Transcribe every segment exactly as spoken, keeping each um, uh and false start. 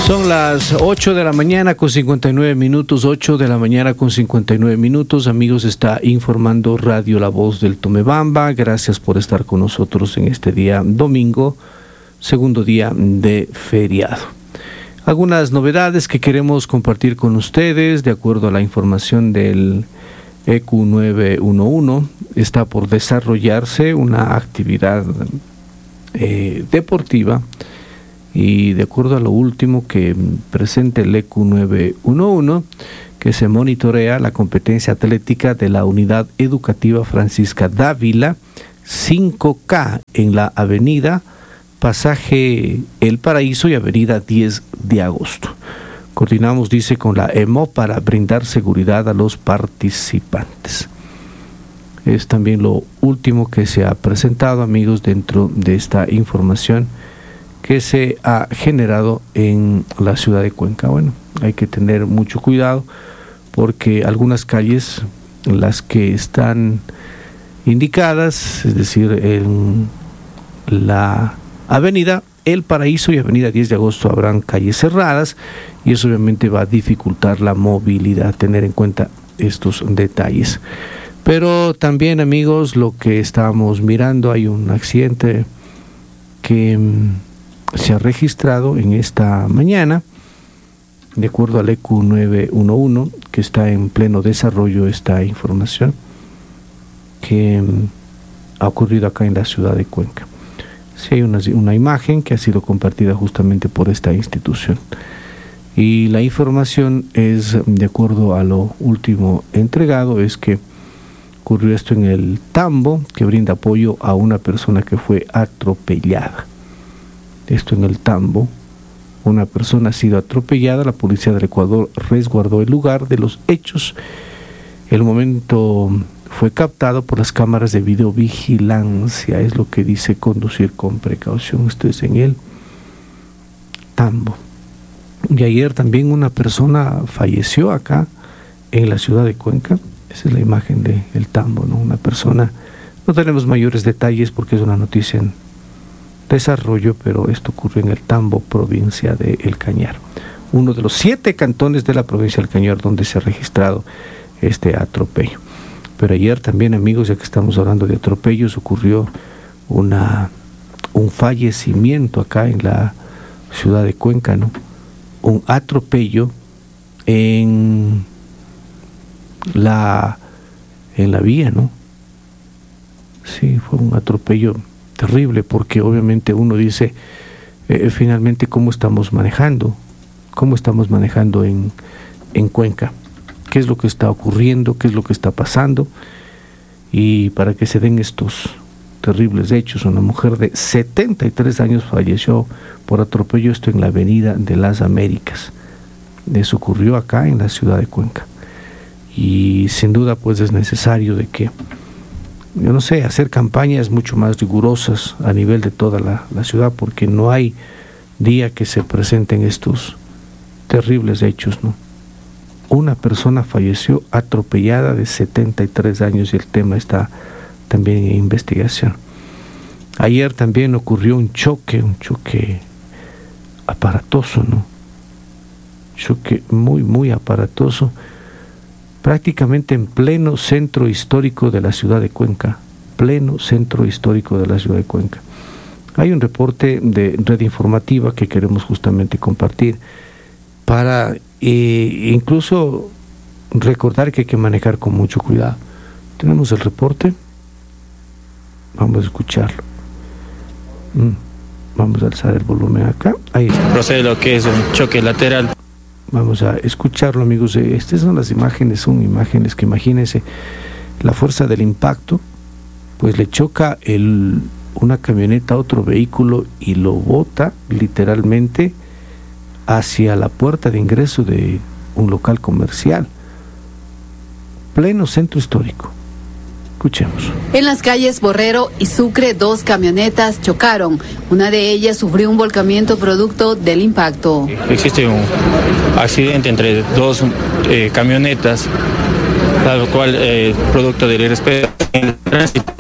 Son las ocho de la mañana con cincuenta y nueve minutos, ocho de la mañana con cincuenta y nueve minutos. Amigos, está informando Radio La Voz del Tomebamba. Gracias por estar con nosotros en este día domingo, segundo día de feriado. Algunas novedades que queremos compartir con ustedes, de acuerdo a la información del E Q nueve uno uno, está por desarrollarse una actividad eh, deportiva. Y de acuerdo a lo último que presenta el E Q nueve uno uno, que se monitorea la competencia atlética de la Unidad Educativa Francisca Dávila cinco K en la avenida Pasaje El Paraíso y avenida diez de agosto. Coordinamos, dice, con la E M O para brindar seguridad a los participantes. Es también lo último que se ha presentado, amigos, dentro de esta información que se ha generado en la ciudad de Cuenca. Bueno, hay que tener mucho cuidado porque algunas calles, las que están indicadas, es decir, en la avenida El Paraíso y avenida diez de agosto, habrán calles cerradas y eso obviamente va a dificultar la movilidad, tener en cuenta estos detalles. Pero también, amigos, lo que estábamos mirando, hay un accidente que se ha registrado en esta mañana, de acuerdo al E Q nueve uno uno, que está en pleno desarrollo esta información, que ha ocurrido acá en la ciudad de Cuenca. Sí, hay una, una imagen que ha sido compartida justamente por esta institución. Y la información es, de acuerdo a lo último entregado, es que ocurrió esto en el Tambo, que brinda apoyo a una persona que fue atropellada. Esto en el Tambo, una persona ha sido atropellada. La policía del Ecuador resguardó el lugar de los hechos. El momento fue captado por las cámaras de videovigilancia, es lo que dice conducir con precaución. Esto es en el Tambo. Y ayer también una persona falleció acá en la ciudad de Cuenca. Esa es la imagen del Tambo, ¿no? Una persona, no tenemos mayores detalles porque es una noticia en desarrollo, pero esto ocurrió en el Tambo, provincia de El Cañar, uno de los siete cantones de la provincia del Cañar donde se ha registrado este atropello. Pero ayer también, amigos, ya que estamos hablando de atropellos, ocurrió una un fallecimiento acá en la ciudad de Cuenca, ¿no? Un atropello en la en la vía, ¿no? Sí, fue un atropello terrible, porque obviamente uno dice, eh, finalmente, ¿cómo estamos manejando? ¿Cómo estamos manejando en, en Cuenca? ¿Qué es lo que está ocurriendo? ¿Qué es lo que está pasando? Y para que se den estos terribles hechos, una mujer de setenta y tres años falleció por atropello, esto en la avenida de las Américas. Eso ocurrió acá en la ciudad de Cuenca. Y sin duda, pues es necesario de que, yo no sé, hacer campañas mucho más rigurosas a nivel de toda la, la ciudad, porque no hay día que se presenten estos terribles hechos, ¿no? Una persona falleció atropellada de setenta y tres años y el tema está también en investigación. Ayer también ocurrió un choque, un choque aparatoso, ¿no? Choque muy, muy aparatoso, prácticamente en pleno centro histórico de la ciudad de Cuenca, pleno centro histórico de la ciudad de Cuenca. Hay un reporte de Red Informativa que queremos justamente compartir para eh, incluso recordar que hay que manejar con mucho cuidado. Tenemos el reporte, vamos a escucharlo. Mm. Vamos a alzar el volumen acá, ahí está. Procede lo que es un choque lateral. Vamos a escucharlo, amigos. Estas son las imágenes, son imágenes que, imagínense la fuerza del impacto, pues le choca el, una camioneta a otro vehículo y lo bota literalmente hacia la puerta de ingreso de un local comercial, pleno centro histórico. Escuchemos. En las calles Borrero y Sucre, dos camionetas chocaron. Una de ellas sufrió un volcamiento producto del impacto. Existe un accidente entre dos eh, camionetas, lo cual, eh, producto del irrespeto en el tránsito,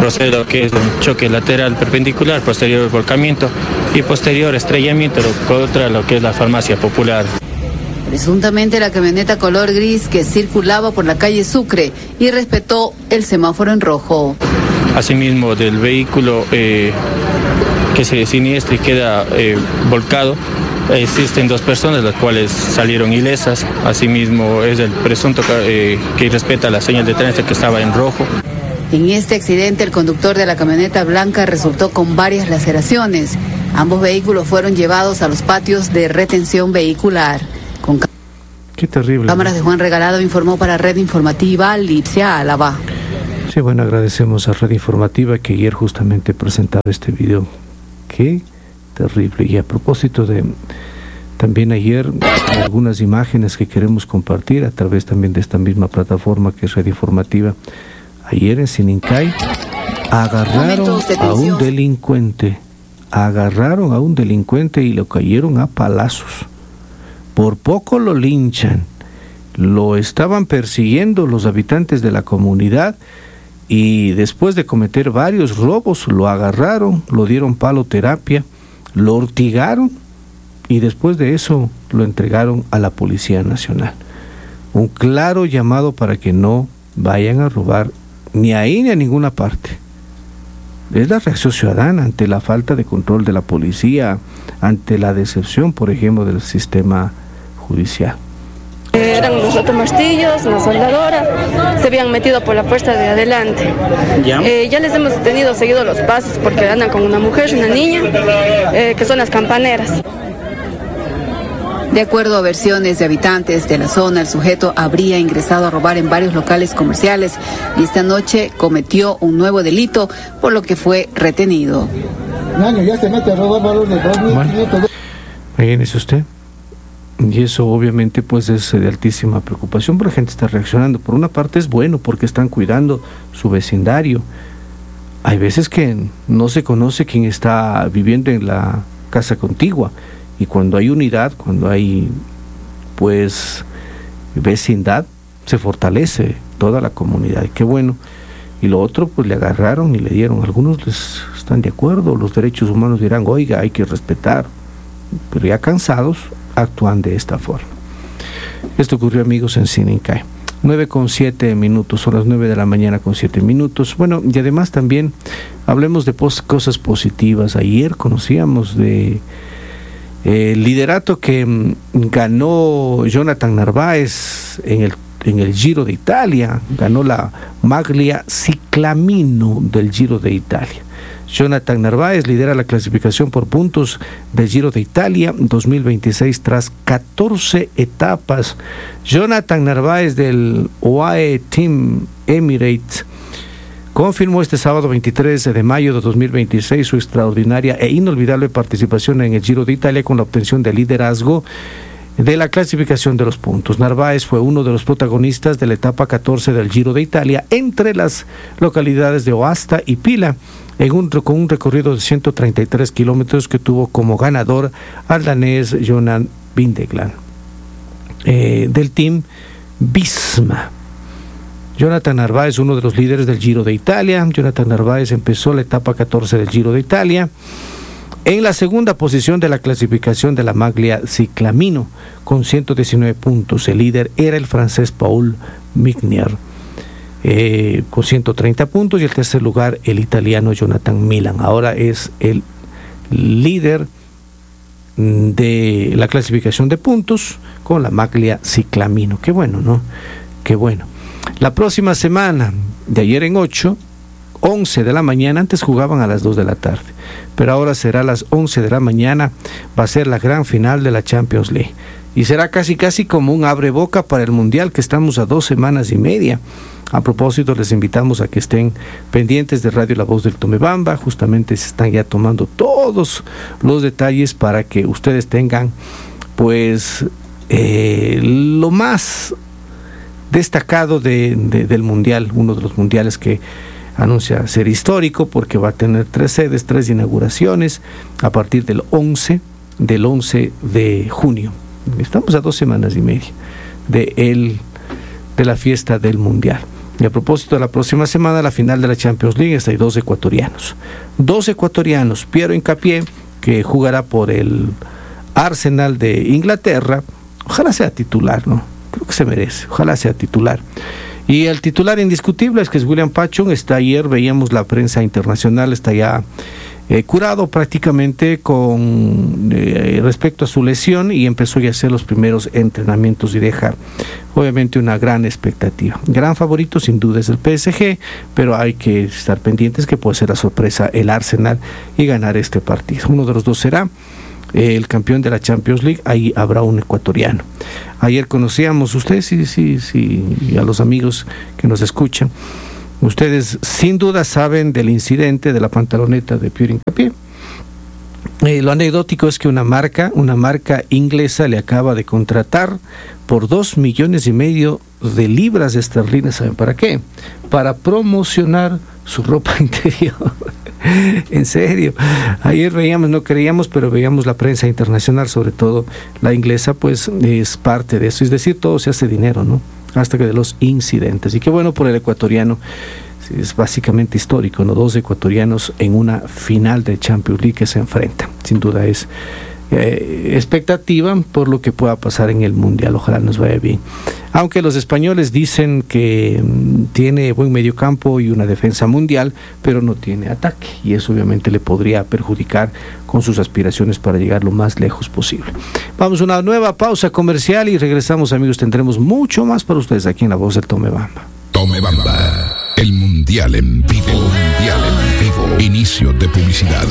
procede lo que es un choque lateral perpendicular, posterior volcamiento y posterior estrellamiento contra lo que es la farmacia popular. Presuntamente la camioneta color gris que circulaba por la calle Sucre y respetó el semáforo en rojo. Asimismo, del vehículo eh, que se siniestra y queda eh, volcado, existen dos personas las cuales salieron ilesas. Asimismo, es el presunto eh, que respeta la señal de tránsito que estaba en rojo. En este accidente, el conductor de la camioneta blanca resultó con varias laceraciones. Ambos vehículos fueron llevados a los patios de retención vehicular. Con Qué terrible. Cámaras de Juan Regalado informó para Red Informativa Licia Álava. Sí, bueno, agradecemos a Red Informativa que ayer justamente presentaba este video. Qué terrible. Y a propósito de también ayer algunas imágenes que queremos compartir a través también de esta misma plataforma que es Red Informativa. Ayer en Sinincay agarraron a un delincuente, agarraron a un delincuente y lo cayeron a palazos. Por poco lo linchan, lo estaban persiguiendo los habitantes de la comunidad y después de cometer varios robos lo agarraron, lo dieron paloterapia, lo ortigaron y después de eso lo entregaron a la Policía Nacional. Un claro llamado para que no vayan a robar ni ahí ni a ninguna parte. Es la reacción ciudadana ante la falta de control de la policía, ante la decepción, por ejemplo, del sistema judicial. Eran los automartillos, una soldadora, se habían metido por la puerta de adelante. ¿Ya? Eh, ya les hemos tenido seguido los pasos porque andan con una mujer y una niña, eh, que son las campaneras. De acuerdo a versiones de habitantes de la zona, el sujeto habría ingresado a robar en varios locales comerciales y esta noche cometió un nuevo delito, por lo que fue retenido. Ya se mete a robar valor de dos mil quinientos. Bueno, imagínese usted. Y eso obviamente pues es de altísima preocupación, pero la gente está reaccionando. Por una parte es bueno porque están cuidando su vecindario. Hay veces que no se conoce quién está viviendo en la casa contigua. Y cuando hay unidad, cuando hay pues vecindad, se fortalece toda la comunidad. Y qué bueno. Y lo otro, pues le agarraron y le dieron. Algunos les están de acuerdo, los derechos humanos dirán, oiga, hay que respetar. Pero ya cansados, actúan de esta forma. Esto ocurrió, amigos, en Sinincay. nueve con siete minutos, son las nueve de la mañana con siete minutos. Bueno, y además también hablemos de pos- cosas positivas. Ayer conocíamos de el liderato que mm, ganó Jonathan Narváez en el, en el Giro de Italia, ganó la Maglia Ciclamino del Giro de Italia. Jonathan Narváez lidera la clasificación por puntos del Giro de Italia dos mil veintiséis tras catorce etapas. Jonathan Narváez del U A E Team Emirates confirmó este sábado veintitrés de mayo de dos mil veintiséis su extraordinaria e inolvidable participación en el Giro de Italia con la obtención del liderazgo de la clasificación de los puntos. Narváez fue uno de los protagonistas de la etapa catorce del Giro de Italia entre las localidades de Oasta y Pila, en un, con un recorrido de ciento treinta y tres kilómetros que tuvo como ganador al danés Jonas Vingegaard eh, del Team Visma. Jonathan Narváez, uno de los líderes del Giro de Italia. Jonathan Narváez empezó la etapa catorce del Giro de Italia en la segunda posición de la clasificación de la Maglia Ciclamino con ciento diecinueve puntos. El líder era el francés Paul Mignier eh, con ciento treinta puntos y el tercer lugar el italiano Jonathan Milan. Ahora es el líder de la clasificación de puntos con la Maglia Ciclamino. Qué bueno, ¿no? Qué bueno. La próxima semana, de ayer en ocho, once de la mañana, antes jugaban a las dos de la tarde, pero ahora será a las once de la mañana, va a ser la gran final de la Champions League. Y será casi casi como un abreboca para el Mundial, que estamos a dos semanas y media. A propósito, les invitamos a que estén pendientes de Radio La Voz del Tomebamba. Justamente se están ya tomando todos los detalles para que ustedes tengan pues eh, lo más destacado de, de, del Mundial, uno de los mundiales que anuncia ser histórico porque va a tener tres sedes, tres inauguraciones a partir del once, del once de junio. Estamos a dos semanas y media de, el, de la fiesta del Mundial. Y a propósito de la próxima semana, la final de la Champions League, hay dos ecuatorianos. Dos ecuatorianos, Piero Hincapié, que jugará por el Arsenal de Inglaterra, ojalá sea titular, ¿no? Creo que se merece, ojalá sea titular. Y el titular indiscutible es que es William Pachón. Está ayer, veíamos la prensa internacional, está ya eh, curado prácticamente con eh, respecto a su lesión y empezó ya a hacer los primeros entrenamientos y deja obviamente una gran expectativa. Gran favorito sin duda es el P S G, pero hay que estar pendientes que puede ser la sorpresa el Arsenal y ganar este partido. Uno de los dos será el campeón de la Champions League, ahí habrá un ecuatoriano. Ayer conocíamos, ustedes sí, sí, sí, y a los amigos que nos escuchan, ustedes sin duda saben del incidente de la pantaloneta de Piero Hincapié. Eh, lo anecdótico es que una marca, una marca inglesa le acaba de contratar por dos millones y medio de libras esterlinas. ¿Saben para qué? Para promocionar su ropa interior. En serio, ayer veíamos, no creíamos, pero veíamos la prensa internacional, sobre todo la inglesa, pues es parte de eso, es decir, todo se hace dinero, ¿no? Hasta que de los incidentes. Y qué bueno por el ecuatoriano, es básicamente histórico, ¿no? Dos ecuatorianos en una final de Champions League que se enfrentan, sin duda es eh, expectativa por lo que pueda pasar en el Mundial, ojalá nos vaya bien. Aunque los españoles dicen que mm, tiene buen mediocampo y una defensa mundial, pero no tiene ataque, y eso obviamente le podría perjudicar con sus aspiraciones para llegar lo más lejos posible. Vamos a una nueva pausa comercial y regresamos, amigos, tendremos mucho más para ustedes aquí en La Voz del Tomebamba. Tomebamba, el Mundial en vivo, Mundial en vivo, inicio de publicidad.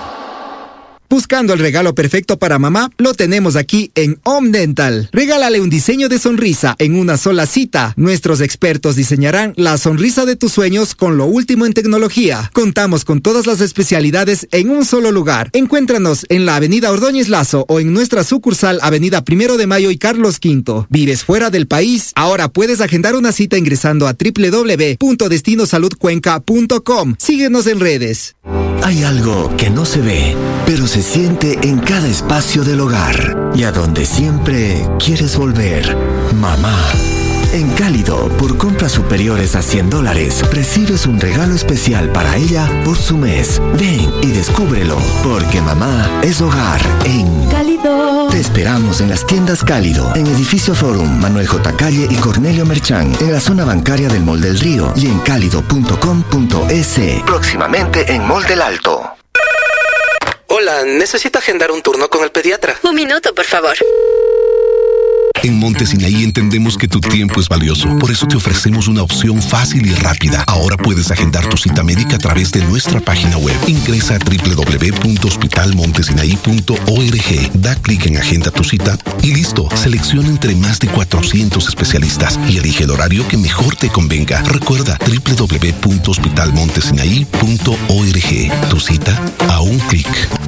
Buscando el regalo perfecto para mamá, lo tenemos aquí en Home Dental. Regálale un diseño de sonrisa en una sola cita. Nuestros expertos diseñarán la sonrisa de tus sueños con lo último en tecnología. Contamos con todas las especialidades en un solo lugar. Encuéntranos en la Avenida Ordóñez Lazo o en nuestra sucursal Avenida Primero de Mayo y Carlos Quinto. ¿Vives fuera del país? Ahora puedes agendar una cita ingresando a doble u doble u doble u punto destino salud cuenca punto com. Síguenos en redes. Hay algo que no se ve, pero se siente en cada espacio del hogar y a donde siempre quieres volver. Mamá. En Cálido, por compras superiores a cien dólares, recibes un regalo especial para ella por su mes. Ven y descúbrelo, porque mamá es hogar en Cálido. Te esperamos en las tiendas Cálido, en Edificio Forum, Manuel J. Calle y Cornelio Merchán, en la zona bancaria del Mall del Río y en cálido punto com punto es. Próximamente en Mall del Alto. Hola, necesito agendar un turno con el pediatra. Un minuto, por favor. En Monte Sinaí entendemos que tu tiempo es valioso. Por eso te ofrecemos una opción fácil y rápida. Ahora puedes agendar tu cita médica a través de nuestra página web. Ingresa a doble u doble u doble u punto hospital montesinaí punto org. Da clic en Agenda tu cita y listo. Selecciona entre más de cuatrocientos especialistas y elige el horario que mejor te convenga. Recuerda doble u doble u doble u punto hospital montesinaí punto org. Tu cita a un clic.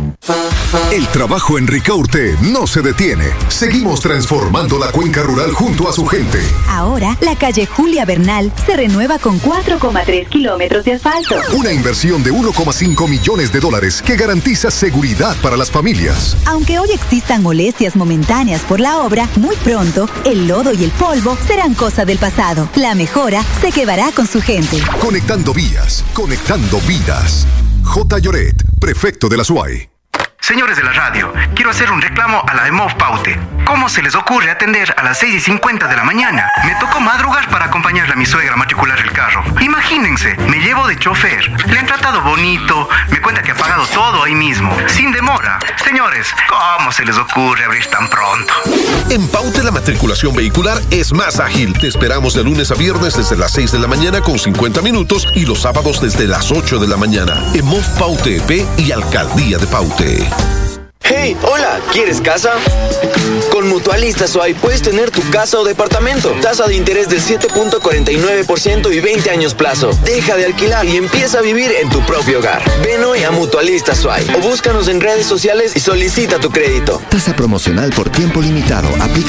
El trabajo en Ricaurte no se detiene. Seguimos transformando la cuenca rural junto a su gente. Ahora, la calle Julia Bernal se renueva con cuatro coma tres kilómetros de asfalto. Una inversión de uno coma cinco millones de dólares que garantiza seguridad para las familias. Aunque hoy existan molestias momentáneas por la obra, muy pronto, el lodo y el polvo serán cosa del pasado. La mejora se quedará con su gente. Conectando vías, conectando vidas. J. Lloret, prefecto de la S U A Y. Señores de la radio, quiero hacer un reclamo a la EMOV Paute. ¿Cómo se les ocurre atender a las seis y cincuenta de la mañana? Me tocó madrugar para acompañarle a mi suegra a matricular el carro. Imagínense, me llevo de chofer. Le han tratado bonito, me cuenta que ha pagado todo ahí mismo, sin demora. Señores, ¿cómo se les ocurre abrir tan pronto? En Paute la matriculación vehicular es más ágil. Te esperamos de lunes a viernes desde las seis de la mañana con cincuenta minutos y los sábados desde las ocho de la mañana. EMOV Paute E P y Alcaldía de Paute. Hey, hola, ¿quieres casa? Con Mutualistas O A Y puedes tener tu casa o departamento. Tasa de interés del siete punto cuarenta y nueve por ciento y veinte años plazo. Deja de alquilar y empieza a vivir en tu propio hogar. Ven hoy a Mutualistas O A Y o búscanos en redes sociales y solicita tu crédito. Tasa promocional por tiempo limitado. Aplica